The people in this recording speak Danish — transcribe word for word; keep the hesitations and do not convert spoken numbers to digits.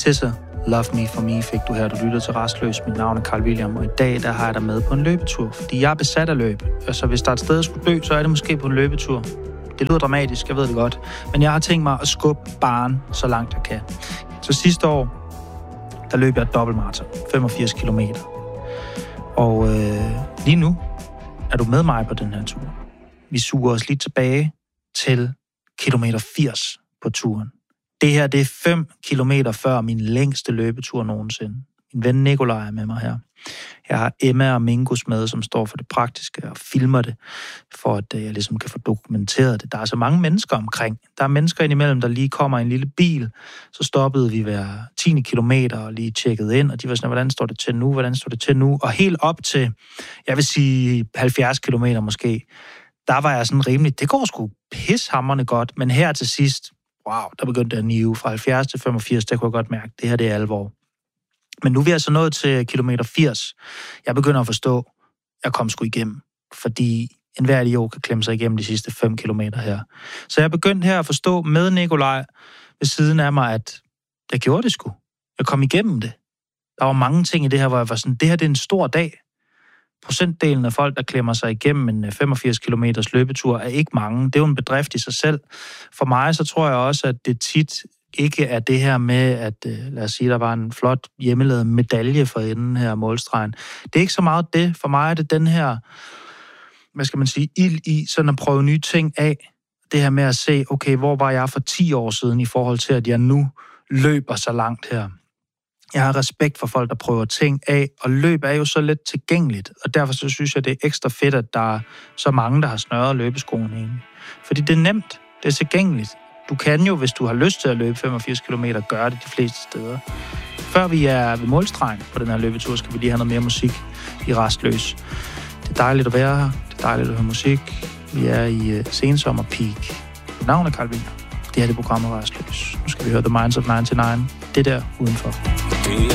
Tessa, Love Me For Me fik du her, du lytter til Rastløs. Mit navn er Carl William, og i dag der har jeg dig med på en løbetur, fordi jeg er besat af løb. Altså hvis der er et sted, jeg skulle dø, så er det måske på en løbetur. Det lyder dramatisk, jeg ved det godt, men jeg har tænkt mig at skubbe barren så langt jeg kan. Så sidste år, der løb jeg et dobbeltmaraton, femogfirs kilometer. Og øh, lige nu er du med mig på den her tur. Vi suger os lige tilbage til kilometer firs på turen. Det her, det er fem kilometer før min længste løbetur nogensinde. Min ven Nikolaj er med mig her. Jeg har Emma og Mingus med, som står for det praktiske og filmer det, for at jeg ligesom kan få dokumenteret det. Der er så mange mennesker omkring. Der er mennesker indimellem, der lige kommer i en lille bil. Så stoppede vi hver tiende kilometer og lige tjekkede ind, og de var sådan, hvordan står det til nu, hvordan står det til nu? Og helt op til, jeg vil sige halvfjerds kilometer måske, der var jeg sådan rimelig, det går sgu pishamrende godt, men her til sidst, wow, der begyndte det at nive fra halvfjerds til femogfirs, der kunne jeg godt mærke, det her det er alvor. Men nu er vi altså nået til kilometer firs. Jeg begynder at forstå, jeg kom sgu igennem, fordi enhver idiot kan klemme sig igennem de sidste fem kilometer her. Så jeg begyndte her at forstå med Nikolaj ved siden af mig, at jeg gjorde det sgu. Jeg kom igennem det. Der var mange ting i det her, hvor jeg var sådan, det her det er en stor dag. Procentdelen af folk, der klemmer sig igennem en femogfirs kilometers løbetur, er ikke mange. Det er jo en bedrift i sig selv. For mig, så tror jeg også, at det tit ikke er det her med, at lad os sige, der var en flot hjemmelavet medalje for enden her målstregen. Det er ikke så meget det. For mig er det den her, hvad skal man sige, ild i, sådan at prøve nye ting af. Det her med at se, okay, hvor var jeg for ti år siden i forhold til, at jeg nu løber så langt her. Jeg har respekt for folk, der prøver ting af, og løb er jo så let tilgængeligt, og derfor så synes jeg, det er ekstra fedt, at der er så mange, der har snørret løbeskoene egentlig. Fordi det er nemt, det er tilgængeligt. Du kan jo, hvis du har lyst til at løbe femogfirs kilometer, gøre det de fleste steder. Før vi er ved målstregen på den her løbetur, skal vi lige have noget mere musik i Rastløs. Det er dejligt at være her, det er dejligt at høre musik. Vi er i uh, sensommer peak. Mit navn er Carl William. Det her er det programmet Rastløs. Nu skal vi høre The Minds of nioghalvfems. Det der udenfor. Det